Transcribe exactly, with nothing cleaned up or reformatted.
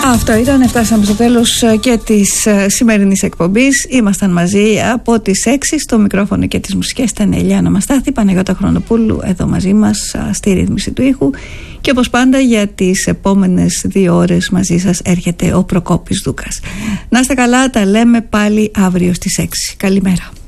Αυτό ήταν, φτάσαμε στο τέλος και της σημερινής εκπομπής. Ήμασταν μαζί από τις έξι, στο μικρόφωνο και τις μουσικές ήταν η Ελιάνα Μαστάθη, Παναγιώτα Χρονοπούλου εδώ μαζί μας στη ρύθμιση του ήχου, και όπως πάντα για τις επόμενες δύο ώρες μαζί σας έρχεται ο Προκόπης Δούκας. Να είστε καλά, τα λέμε πάλι αύριο στις έξι. Καλημέρα.